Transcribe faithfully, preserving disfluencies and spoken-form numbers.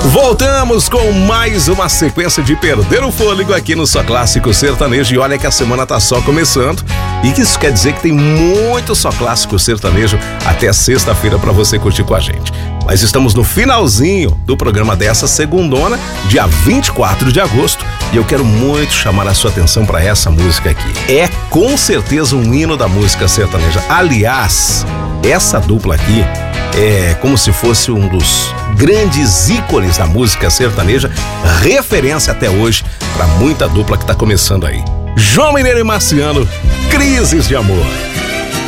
Voltamos com mais uma sequência de Perder o Fôlego aqui no Só Clássico Sertanejo. E olha que a semana tá só começando. E que isso quer dizer que tem muito Só Clássico Sertanejo até sexta-feira pra você curtir com a gente. Mas estamos no finalzinho do programa dessa segundona, dia vinte e quatro de agosto. E eu quero muito chamar a sua atenção pra essa música aqui. É com certeza um hino da música sertaneja. Aliás, essa dupla aqui é como se fosse um dos grandes ícones da música sertaneja, referência até hoje para muita dupla que tá começando aí. João Mineiro e Marciano, Crises de Amor.